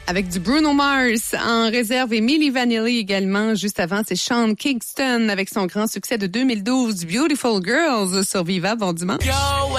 avec du Bruno Mars en réserve et Milli Vanilli également. Juste avant, c'est Sean Kingston avec son grand succès de 2012, Beautiful Girls sur Viva. Bon dimanche.